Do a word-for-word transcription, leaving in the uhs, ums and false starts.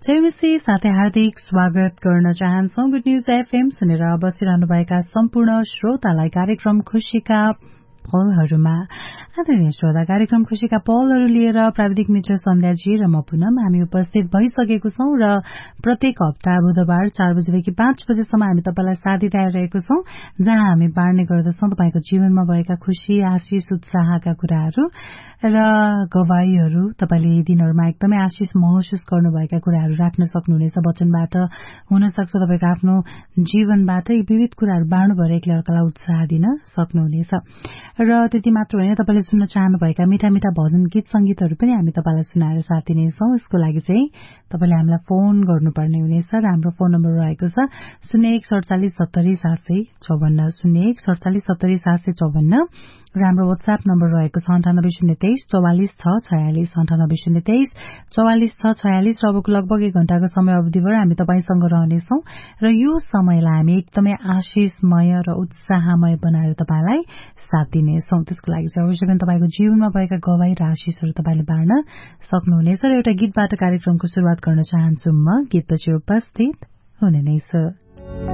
जयमसी साथै हार्दिक स्वागत गर्न चाहन्छौ। गुड न्यूज एफएम सुनेर बसिरहनुभएका सम्पूर्ण श्रोतालाई कार्यक्रम खुशीका पलहरूमा आदरणीय श्रोता कार्यक्रम खुशीका पलहरू लिएर प्राविधिक मित्र सन्ध्याजी र म पुनम हामी उपस्थित भइसकेको छौं र प्रत्येक हप्ता बुधबार चार बजेदेखि पाँच बजेसम्म हामी तपाईलाई साथ दिइरहेको छौं, जहाँ हामी बाँड्ने गर्दछौं तपाईको जीवनमा भएका खुशी, आशिष, उत्साहका कुराहरू र गवाईहरू। तपाईले यी दिनहरूमा एकदमै आशिष महसुस गर्नुभएका कुराहरू राख्न सक्नुहुनेछ वचनबाट, हुन सक्छ तपाईको आफ्नो जीवनबाट यी विविध कुराहरू बाँड्नु भएर एकले अर्कालाई उत्साह दिन सक्नुहुनेछ। र त्यति मात्र होइन, तपाईले सुन्न चाहनुभएका मिठा मिठा भजन गीत संगीतहरू पनि हामी तपाईलाई सुनाएर साथ दिनेछौं। यसको लागि चाहिँ तपाईले हामीलाई फोन गर्नुपर्ने हुनेछ र हाम्रो फोन नम्बर रहेको छ शून्य एक सडचालिस सत्तरी सात सय चौवन्न शून्य एक सडचालिस सत्तरी सात सय चौवन्न र हाम्रो वाट्सएप नम्बर रहेको छ अन्ठानब्बे शून्य तेइस चौवालिस छ छयालिस अन्ठानब्बे शून्य तेइस चौवालिस छ छयालिस र अबको लगभग एक घण्टाको समय अवधिबाट हामी तपाईसँग रहनेछौं र यो समयलाई हामी एकदमै आशिषमय र उत्साहमय बनाएर तपाईलाई साथ दिनेछौं। त्यसको लागि चाहिँ अवश्य पनि तपाईको जीवनमा भएका गवाई र आशिषहरू तपाईले बाँड्न सक्नुहुनेछ र एउटा गीतबाट कार्यक्रमको शुरूआत गर्न चाहन्छु। म गीतपछि उपस्थित हुने नै छु।